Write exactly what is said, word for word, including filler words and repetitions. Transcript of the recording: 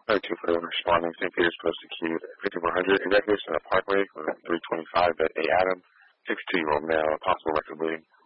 Sorry, two forty-one responding. Saint Peter's Post acute. fifty-four hundred. Evacuation on the Parkway from three twenty-five at A. Adam. sixty-two-year-old male. Possible record bleeding.